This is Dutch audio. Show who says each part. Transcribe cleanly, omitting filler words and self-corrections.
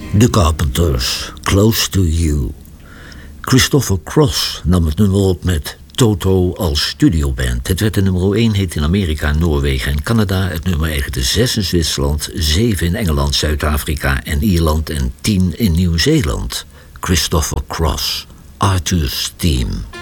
Speaker 1: The Carpenters, Close to You. Christopher Cross nam het nummer op met Toto als studioband. Het werd de nummer 1 hit in Amerika, Noorwegen en Canada. Het nummer eigende 6 in Zwitserland, 7 in Engeland, Zuid-Afrika en Ierland en 10 in Nieuw-Zeeland. Christopher Cross, Arthur's Theme.